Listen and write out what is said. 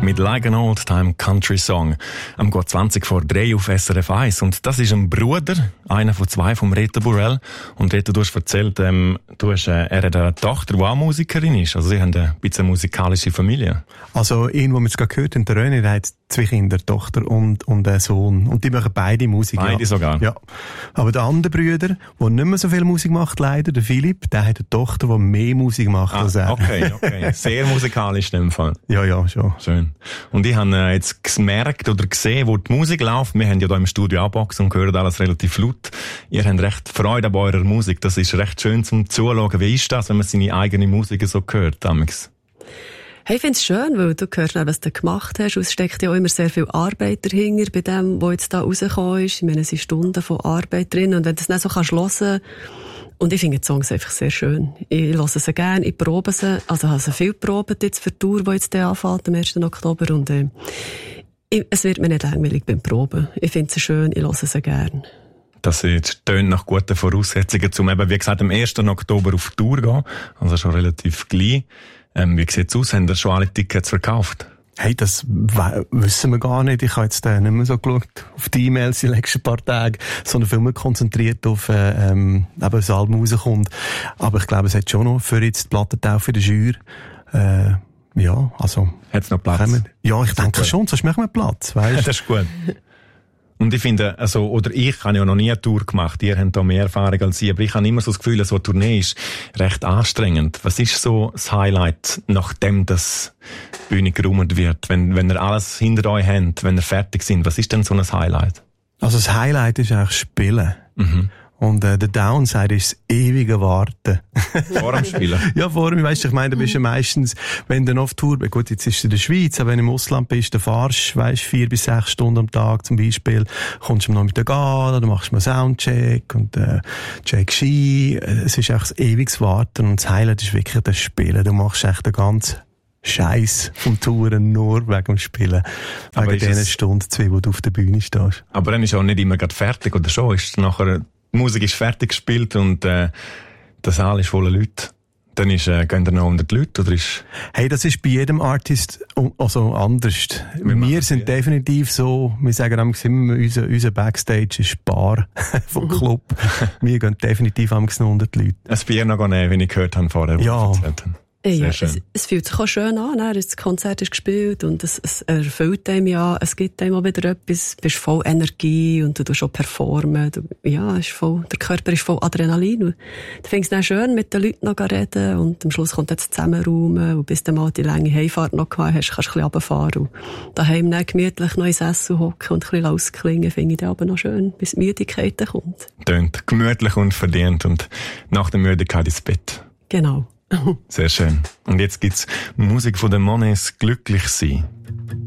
mit Like an Old Time Country Song. Am geht 20 vor 3 auf SRF 1. Und das ist ein Bruder, einer von 2 vom Reto Burrell. Und Reto, du hast erzählt, er hat eine Tochter, die auch Musikerin ist. Also sie haben ein bisschen eine musikalische Familie. Also, ihn, wo wir es gerade gehört haben, der René, der hat 2 Kinder, eine Tochter und einen Sohn. Und die machen beide Musik. Beide sogar? Ja. Aber der andere Bruder, der nicht mehr so viel Musik macht, leider, der Philipp, der hat eine Tochter, die mehr Musik macht als er. Okay. Sehr musikalisch in dem Fall. Ja, schon. Schön. Und ich habe jetzt gemerkt oder gesehen, wo die Musik läuft. Wir haben ja da im Studio auch Boxen und hören alles relativ laut. Ihr habt recht Freude an eurer Musik. Das ist recht schön zum Zuschauen. Wie ist das, wenn man seine eigene Musik so hört, damals? Hey, ich finde es schön, weil du hörst, was du gemacht hast. Und es steckt ja auch immer sehr viel Arbeit dahinter bei dem, was jetzt da rausgekommen ist. Ich meine, es sind Stunden von Arbeit drin. Und wenn du es nicht so hören kannst, und ich finde die Songs einfach sehr schön. Ich höre sie gerne, ich probe sie. Also ich habe sie viel geprobt jetzt für die Tour, die jetzt anfängt am 1. Oktober. Und es wird mir nicht langweilig beim Proben. Ich finde sie schön, ich höre sie gerne. Das tönt nach guten Voraussetzungen, um eben, wie gesagt, am 1. Oktober auf die Tour zu gehen. Also schon relativ gleich. Wie sieht's aus? Haben ihr schon alle Tickets verkauft? Hey, das wissen wir gar nicht. Ich habe jetzt nicht mehr so geschaut auf die E-Mails die letzten paar Tage, sondern viel mehr konzentriert auf, eben, das Album rauskommt. Aber ich glaube, es hat schon noch für jetzt die Plattentaufe in der Jury. Ja, also. Hat's noch Platz? Ja, ich denke schon, sonst machen wir Platz, weißt du? Das ist gut. Und ich finde, ich habe ja noch nie eine Tour gemacht. Ihr habt da mehr Erfahrung als ich. Aber ich habe immer so das Gefühl, so eine Tournee ist recht anstrengend. Was ist so das Highlight, nachdem das Bühne geräumt wird? Wenn ihr alles hinter euch habt, wenn ihr fertig sind, was ist denn so ein Highlight? Also das Highlight ist eigentlich Spielen. Mhm. Und der Downside ist das ewige Warten. Vor dem Spielen? Ja, vor dem. Weißt du, ich meine, du bist ja meistens, wenn du noch auf Tour bist, gut, jetzt ist es in der Schweiz, aber wenn du im Ausland bist, dann fahrst du, 4 bis 6 Stunden am Tag zum Beispiel, kommst du noch mit der Gala, dann machst du mal Soundcheck und Check Ski. Es ist echt ein ewiges Warten und das Highlight ist wirklich das Spielen. Du machst echt den ganzen Scheiß vom Touren nur wegen dem Spielen. Wegen diesen Stunden 2, wo du auf der Bühne stehst. Aber dann ist auch nicht immer gerade fertig, oder schon? Ist nachher die Musik ist fertig gespielt und der Saal ist voller Leute. Dann gehen da noch 100 Leute, oder ist? Hey, das ist bei jedem Artist also anders. Wir sind definitiv so, wir sagen immer, unser Backstage ist Bar vom Club. Wir gehen definitiv am 100 Leute. Ein Bier noch nehmen, wie ich gehört habe vorher. Ja. Ja, es fühlt sich auch schön an, das Konzert ist gespielt und es erfüllt einem ja, es gibt einem auch wieder etwas, du bist voll Energie und du tust auch performen, der Körper ist voll Adrenalin und du findest es dann schön, mit den Leuten noch zu reden und am Schluss kommt jetzt zusammenraumen und bis du mal die lange Heimfahrt noch gehabt hast, kannst du ein bisschen runterfahren und daheim dann gemütlich noch ins Essen hocken und ein bisschen ausklingen, finde ich dann aber noch schön, bis die Müdigkeit kommt. Tönt gemütlich und verdient und nach der Müdigkeit ins Bett. Genau. Sehr schön. Und jetzt gibt's Musik von den Monets, Glücklich sein.